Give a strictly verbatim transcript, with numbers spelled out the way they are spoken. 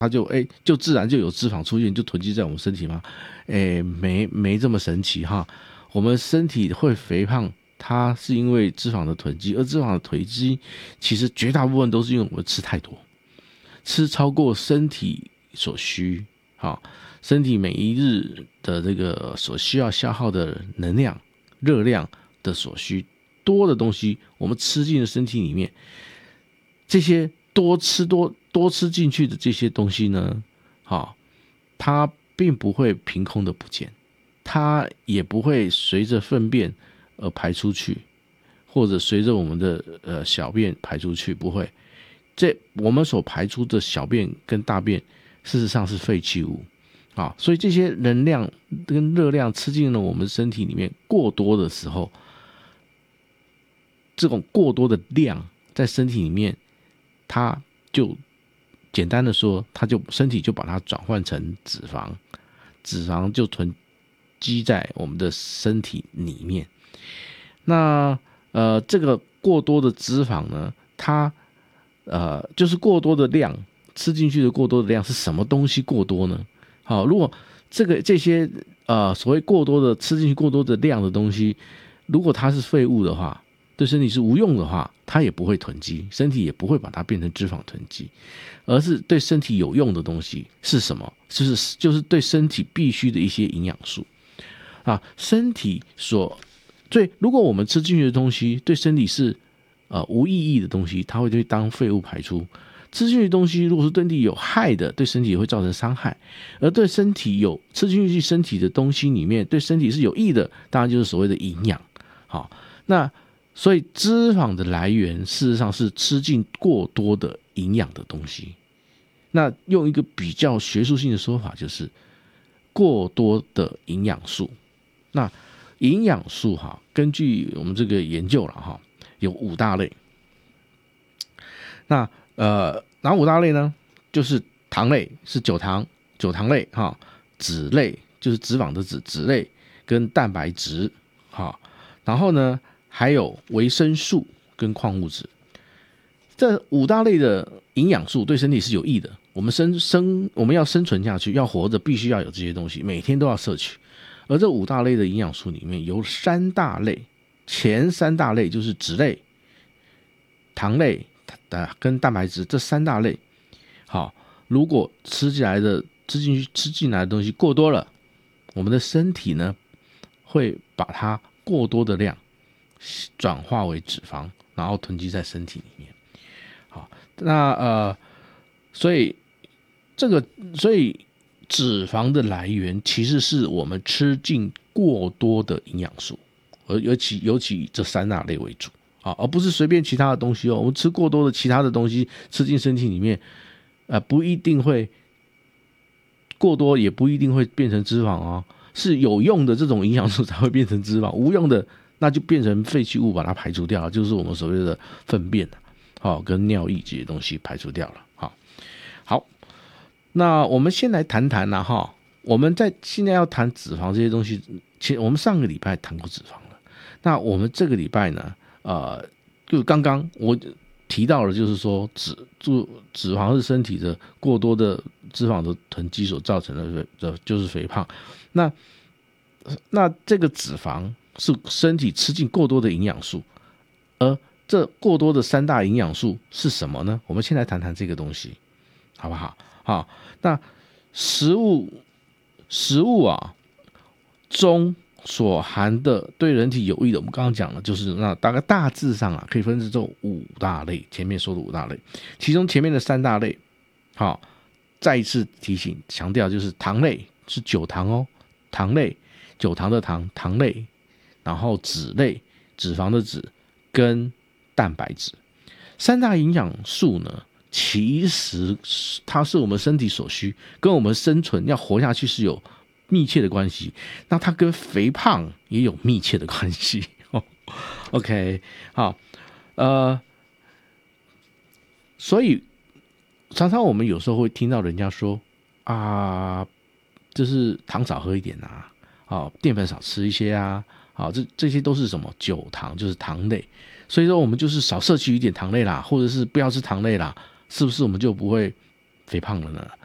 它就哎就自然就有脂肪出现，就囤积在我们身体吗？哎，没没这么神奇哈。我们身体会肥胖，它是因为脂肪的囤积，而脂肪的囤积其实绝大部分都是因为我们吃太多，吃超过身体所需，好，身体每一日的这个所需要消耗的能量、热量的所需多的东西，我们吃进了身体里面，这些多吃多多吃进去的这些东西呢，好，它并不会凭空的不见，它也不会随着粪便而排出去，或者随着我们的呃小便排出去，不会。这我们所排出的小便跟大便，事实上是废弃物啊，所以这些能量跟热量吃进了我们身体里面过多的时候，这种过多的量在身体里面，它就简单的说，它就身体就把它转换成脂肪，脂肪就囤积在我们的身体里面。那呃，这个过多的脂肪呢，它呃就是过多的量吃进去的过多的量是什么东西过多呢？好，如果这个这些呃所谓过多的吃进去过多的量的东西，如果它是废物的话，对身体是无用的话，它也不会囤积，身体也不会把它变成脂肪囤积，而是对身体有用的东西是什么？就是就是对身体必须的一些营养素啊，身体所对，如果我们吃进去的东西对身体是呃无意义的东西，它会被当废物排出。吃进去的东西如果是对身体有害的，对身体也会造成伤害。而对身体有吃进去身体的东西里面，对身体是有益的，当然就是所谓的营养。好，那所以脂肪的来源事实上是吃进过多的营养的东西。那用一个比较学术性的说法，就是过多的营养素。那营养素哈，根据我们这个研究了哈，有五大类。那呃，哪五大类呢？就是糖类是酒糖，酒糖类哈；脂类就是脂肪的脂，脂类跟蛋白质哈。然后呢，还有维生素跟矿物质。这五大类的营养素对身体是有益的。我们生生我们要生存下去，要活着，必须要有这些东西，每天都要摄取。而这五大类的营养素里面有三大类，前三大类就是脂类、糖类跟蛋白质这三大类。好，如果吃进来的吃进去吃进来的东西过多了，我们的身体呢会把它过多的量转化为脂肪，然后囤积在身体里面。好，那呃，所以这个所以脂肪的来源其实是我们吃进过多的营养素，而尤其尤其以这三大类为主啊，而不是随便其他的东西哦。我们吃过多的其他的东西吃进身体里面，呃，不一定会过多，也不一定会变成脂肪哦。是有用的这种营养素才会变成脂肪，无用的那就变成废弃物，把它排除掉了，就是我们所谓的粪便好、哦、跟尿液这些东西排除掉了。好，好，那我们先来谈谈啦哈。我们在现在要谈脂肪这些东西，其实我们上个礼拜谈过脂肪了。那我们这个礼拜呢，呃，就刚刚我提到了，就是说脂脂肪是身体的过多的脂肪的囤积所造成的，就是肥胖。那那这个脂肪是身体吃进过多的营养素，而这过多的三大营养素是什么呢？我们先来谈谈这个东西，好不好？好，那食物食物啊中所含的对人体有益的，我们刚刚讲了，就是那大概大致上啊可以分成这五大类，前面说的五大类，其中前面的三大类，好，再一次提醒强调，就是糖类是酒糖哦，糖类酒糖的糖糖类，然后脂类脂肪的脂跟蛋白质三大营养素呢，其实它是我们身体所需，跟我们生存要活下去是有密切的关系，那它跟肥胖也有密切的关系。OK， 好，呃，所以常常我们有时候会听到人家说啊，就是糖少喝一点啊，啊，淀粉少吃一些啊，啊，这这些都是什么酒糖，就是糖类。所以说我们就是少摄取一点糖类啦，或者是不要吃糖类啦，是不是我们就不会肥胖了呢？